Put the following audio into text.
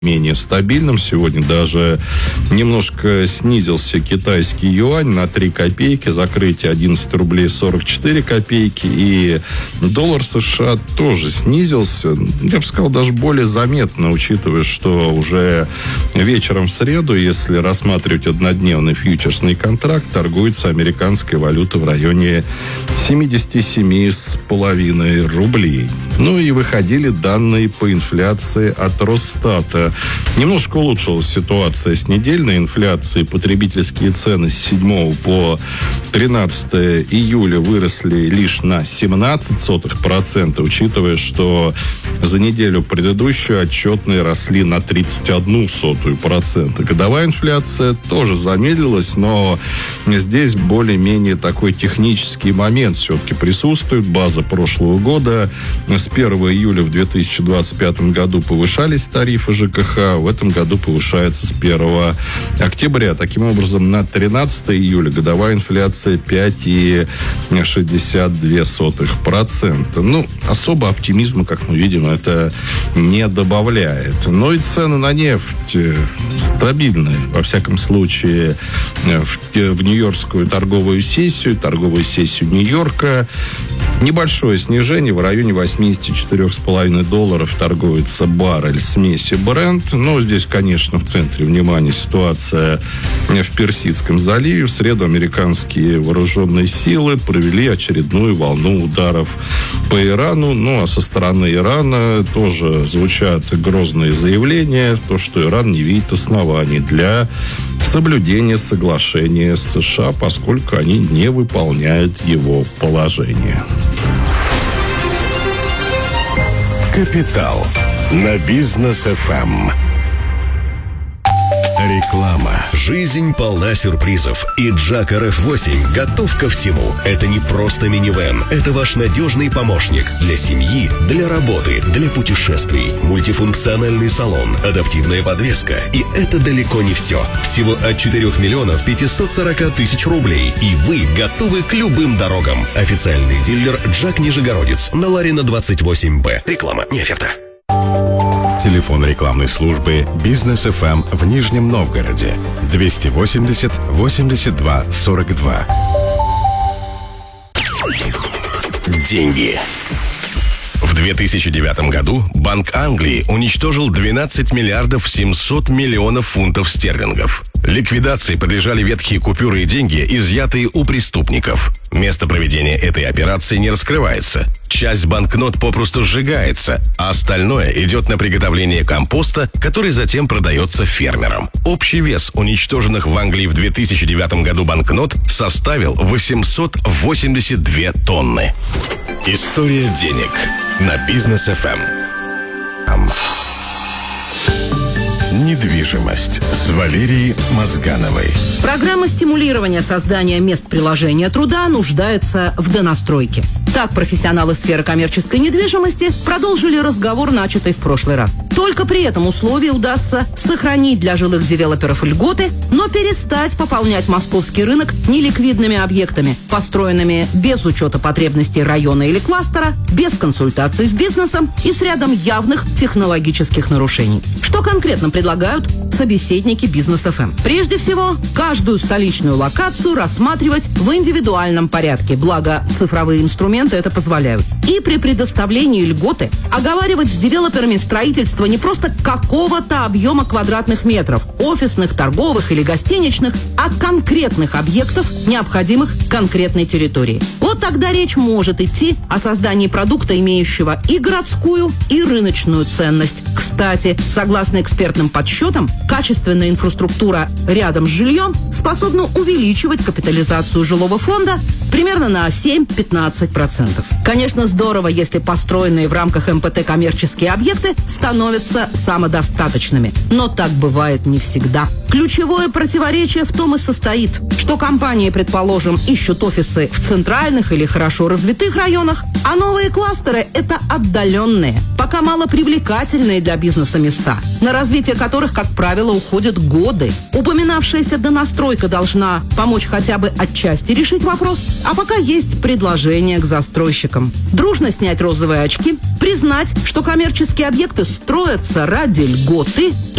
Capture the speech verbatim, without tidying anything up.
менее стабильным. Сегодня даже немножко снизился китайский юань на три копейки, закрытие одиннадцать рублей сорок четыре копейки, и доллар США тоже снизился, я бы сказал, даже более заметно, учитывая, что уже вечером в среду, если рассматривать однодневный фьючерсный контракт, торгуется американская валюта в районе семьдесят семь с половиной рублей. Ну и выходили данные по инфляции от Росстата. Немножко улучшилась ситуация с недельной инфляцией. Потребительские цены с седьмого по тринадцатое июля выросли лишь на семнадцать сотых процента, учитывая, что за неделю предыдущую отчетные росли на тридцать одну сотую процента. Годовая инфляция тоже замедлилась, но здесь более-менее такой технический момент все-таки присутствует. База прошлого года. С первого июля в две тысячи двадцать пятом году повышались тарифы ЖКХ, в этом году повышается с первого октября. Таким образом, на тринадцатое июля годовая инфляция пять целых шестьдесят две сотых процента. Ну, особо оптимизма, как мы видим, это не добавляет. Но и цены на нефть стабильные, во всяком случае, в, в нью-йоркскую торговую сессию, торговую сессию Нью-Йорка. Небольшое снижение в районе восемьдесят четыре с половиной долларов торгуется баррель смеси Brent. Но здесь, конечно, в центре внимания ситуация в Персидском заливе. В среду американские вооруженные силы провели очередную волну ударов по Ирану. Ну, а со стороны Ирана тоже звучат грозные заявления, то, что Иран не видит оснований для соблюдения соглашения с США, поскольку они не выполняют его положение. Капитал на Бизнес эф эм. Реклама. Жизнь полна сюрпризов, и Джак эр эф восемь готов ко всему. Это не просто минивэн, это ваш надежный помощник для семьи, для работы, для путешествий. Мультифункциональный салон, адаптивная подвеска. И это далеко не все. Всего от четырех миллионов пятисот сорока тысяч рублей. И вы готовы к любым дорогам. Официальный дилер Джак Нижегородец на Ларина двадцать восемь бэ. Реклама не оферта. Телефон рекламной службы Бизнес эф эм в Нижнем Новгороде двести восемьдесят восемьдесят два сорок два. Деньги. В две тысячи девятом году Банк Англии уничтожил двенадцать миллиардов семьсот миллионов фунтов стерлингов. Ликвидации подлежали ветхие купюры и деньги, изъятые у преступников. Место проведения этой операции не раскрывается. Часть банкнот попросту сжигается, а остальное идет на приготовление компоста, который затем продается фермерам. Общий вес уничтоженных в Англии в две тысячи девятом году банкнот составил восемьсот восемьдесят две тонны. История денег на Бизнес эф эм. Недвижимость с Валерией Мозгановой. Программа стимулирования создания мест приложения труда нуждается в донастройке. Так профессионалы сферы коммерческой недвижимости продолжили разговор, начатый в прошлый раз. Только при этом условии удастся сохранить для жилых девелоперов льготы, но перестать пополнять московский рынок неликвидными объектами, построенными без учета потребностей района или кластера, без консультаций с бизнесом и с рядом явных технологических нарушений. Что конкретно предлагают собеседники Бизнес эф эм? Прежде всего, каждую столичную локацию рассматривать в индивидуальном порядке, благо цифровые инструменты это позволяют. И при предоставлении льготы оговаривать с девелоперами строительство не просто какого-то объема квадратных метров, офисных, торговых или гостиничных, а конкретных объектов, необходимых конкретной территории. Вот тогда речь может идти о создании продукта, имеющего и городскую, и рыночную ценность. Кстати, согласно экспертным подсчетам, качественная инфраструктура рядом с жильем способна увеличивать капитализацию жилого фонда примерно на семь-пятнадцать процентов. Конечно, здорово, если построенные в рамках эм пэ тэ коммерческие объекты становятся самодостаточными. Но так бывает не всегда. Ключевое противоречие в том и состоит, что компании, предположим, ищут офисы в центральных или хорошо развитых районах, а новые кластеры – это отдаленные, пока малопривлекательные для бизнеса места, на развитие которых, как правило, уходят годы. Упоминавшаяся донастройка должна помочь хотя бы отчасти решить вопрос, а пока есть предложение к застройщикам. чиновникам. Дружно снять розовые очки, признать, что коммерческие объекты строятся ради льготы